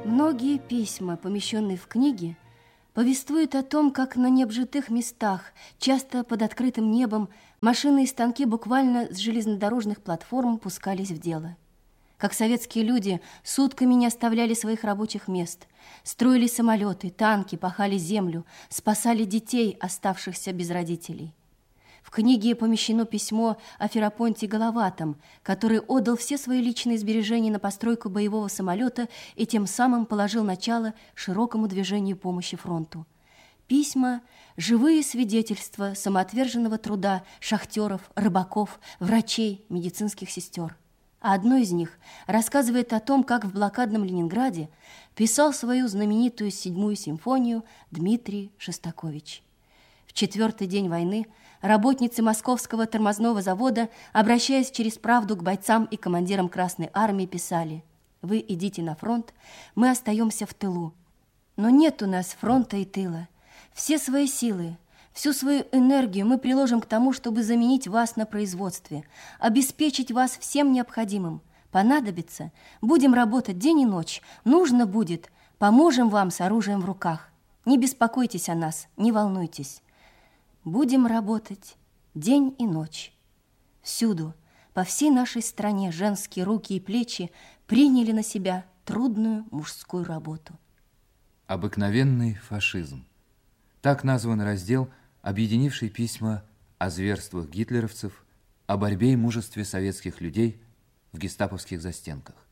Многие письма, помещенные в книги, повествуют о том, как на необжитых местах, часто под открытым небом, машины и станки буквально с железнодорожных платформ пускались в дело. Как советские люди сутками не оставляли своих рабочих мест, строили самолеты, танки, пахали землю, спасали детей, оставшихся без родителей. В книге помещено письмо о Ферапонте Головатом, который отдал все свои личные сбережения на постройку боевого самолета и тем самым положил начало широкому движению помощи фронту. Письма – живые свидетельства самоотверженного труда шахтеров, рыбаков, врачей, медицинских сестер. А одно из них рассказывает о том, как в блокадном Ленинграде писал свою знаменитую седьмую симфонию Дмитрий Шостакович. В четвертый день войны работницы Московского тормозного завода, обращаясь через правду к бойцам и командирам Красной Армии, писали: «Вы идите на фронт, мы остаемся в тылу. Но нет у нас фронта и тыла. Все свои силы, всю свою энергию мы приложим к тому, чтобы заменить вас на производстве, обеспечить вас всем необходимым. Понадобится, будем работать день и ночь, нужно будет, поможем вам с оружием в руках. Не беспокойтесь о нас, не волнуйтесь. Будем работать день и ночь». Всюду, по всей нашей стране, женские руки и плечи приняли на себя трудную мужскую работу. Обыкновенный фашизм. Так назван раздел, объединивший письма о зверствах гитлеровцев, о борьбе и мужестве советских людей в гестаповских застенках.